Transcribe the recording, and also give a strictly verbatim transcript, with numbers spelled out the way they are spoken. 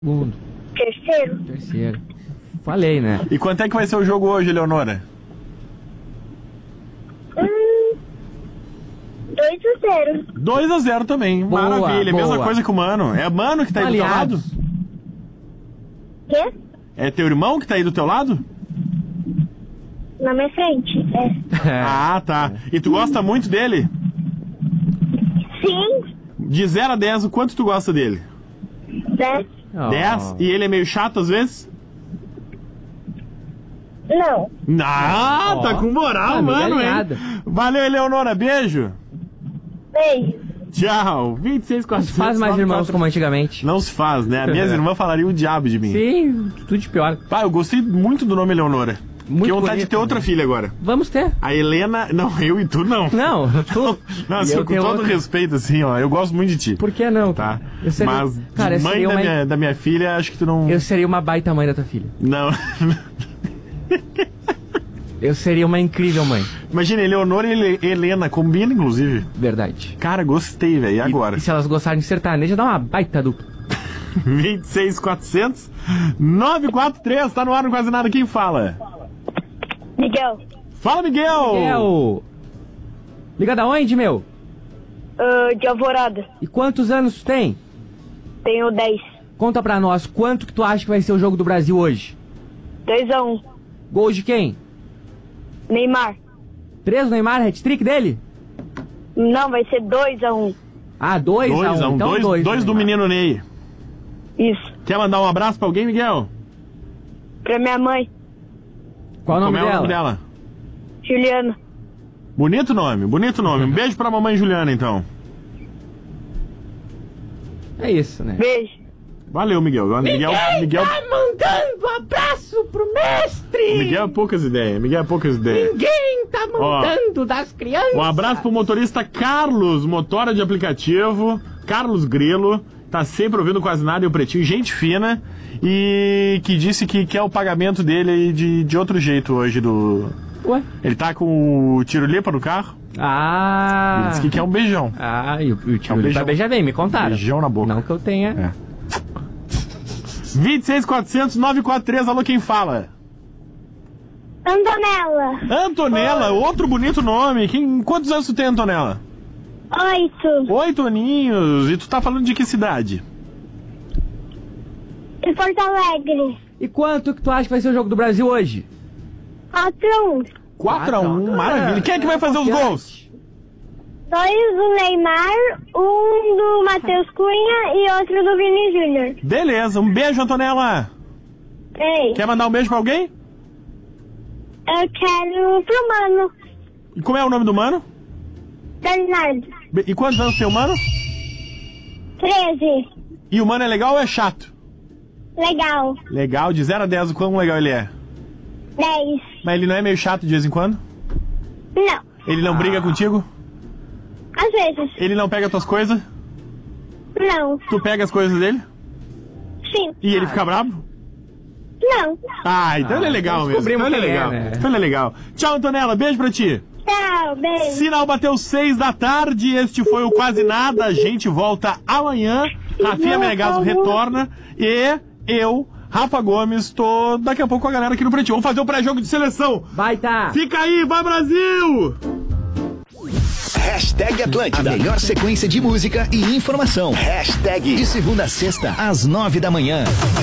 Segundo. Terceiro. Terceiro. Falei, né? E quanto é que vai ser o jogo hoje, Leonora? Hum, dois a zero. dois a zero também. Boa, Maravilha. boa. Mesma coisa que o Mano. É Mano que tá aí do teu lado? Aliados. Quê? É teu irmão que tá aí do teu lado? Na minha frente. É. É. Ah, tá. E tu gosta muito dele? Sim. De zero a dez, o quanto tu gosta dele? Dez. Oh. dez? E ele é meio chato às vezes? Não. Ah, Ó. tá com moral, Amiga mano, alinhada. hein? Valeu, Eleonora. Beijo. Beijo. Tchau. vinte e seis, Não quatrocentos. se faz mais irmãos quatro- como antigamente. Não se faz, né? Minhas irmãs falariam o diabo de mim. Sim, tudo de pior. Pá, eu gostei muito do nome Eleonora. Muito Fiquei vontade de bonito, ter outra né? filha agora. Vamos ter. A Helena... Não, eu e tu não. Não, tu... Não, E assim, eu com tenho todo outra. respeito, assim, ó. Eu gosto muito de ti. Por que não? Tá? Eu seria... Mas Cara, eu de mãe seria da, uma... minha, da minha filha, acho que tu não... Eu seria uma baita mãe da tua filha. Não. Eu seria uma incrível mãe. Imagina, Eleonora e Ele- Helena, combina, inclusive. Verdade. Cara, gostei, velho. E agora? E se elas gostarem de sertanejo, dá uma baita dupla. vinte e seis, quatrocentos, novecentos e quarenta e três, tá no ar, não quase nada. Quem fala? Miguel. Fala, Miguel! Miguel! Liga da onde, meu? Uh, de Alvorada. E quantos anos tu tem? Tenho dez. Conta pra nós, quanto que tu acha que vai ser o jogo do Brasil hoje? dois a um. Gol de quem? Neymar. Três do Neymar, hat-trick dele? Não, vai ser dois a um. Ah, dois a dois um. a um. Então dois, dois, dois do Neymar. menino Ney. Isso. Quer mandar um abraço pra alguém, Miguel? Pra minha mãe, Qual o nome Como é dela? o nome dela? Juliana. Bonito nome, bonito nome. Um beijo pra mamãe Juliana, então. É isso, né? Beijo. Valeu, Miguel. Miguel, Miguel, tá mandando abraço pro mestre! Miguel é poucas ideias. Miguel é poucas ideias. Ninguém tá mandando das crianças! Um abraço pro motorista Carlos, motora de aplicativo. Carlos Grilo. Tá sempre ouvindo quase nada e o Pretinho, gente fina. E que disse que quer o pagamento dele aí de, de outro jeito hoje do... Ué? Ele tá com o tiro-lipa no carro. Ah! Ele disse que quer um beijão. Ah, e o, e o tio É um tá beijão. beija bem, me contaram. Beijão na boca. Não que eu tenha. É. vinte e seis, quatrocentos, novecentos e quarenta e três, alô, quem fala? Antonella. Antonella, outro bonito nome. Quem, quantos anos tu tem, Antonella? Oito. Oito aninhos. E tu tá falando de que cidade? De Porto Alegre. E quanto que tu acha que vai ser o jogo do Brasil hoje? quatro a um. quatro a um, maravilha. Quem é que vai fazer os gols? Dois do Neymar, um do Matheus Cunha e outro do Vini Júnior. Beleza, um beijo, Antonella. Ei, Quer mandar um beijo pra alguém? eu quero pro Mano. E como é o nome do mano? Bernardo. Be- E quantos anos tem o mano? treze. E o mano é legal ou é chato? Legal. Legal, de zero a dez, o quão legal ele é? dez. Mas ele não é meio chato de vez em quando? Não. Ele não briga contigo? Às vezes. Ele não pega tuas coisas? Não. Tu pega as coisas dele? Sim. E ele fica bravo? Não. Ah, então Ah, ele é legal então mesmo. Então descobrimos ele é quem é, legal. né? Então ele é legal. Tchau, Antonella. Beijo pra ti. Tchau, beijo. Sinal bateu seis da tarde. Este foi o Quase Nada. A gente volta amanhã. Rafinha Menegaso retorna. E eu, Rafa Gomes, tô daqui a pouco com a galera aqui no Pretinho. Vamos fazer o pré-jogo de seleção. Baita! Fica aí, vai Brasil! Hashtag Atlântida. A melhor sequência de música e informação. Hashtag de segunda a sexta, às nove da manhã.